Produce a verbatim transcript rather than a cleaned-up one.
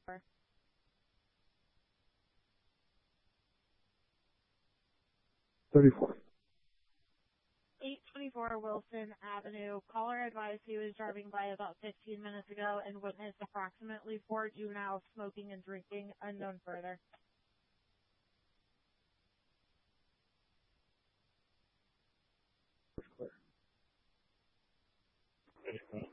thirty-four. eight twenty-four Wilson Avenue. Caller advised he was driving by about fifteen minutes ago and witnessed approximately four juveniles smoking and drinking. Unknown further. Clear.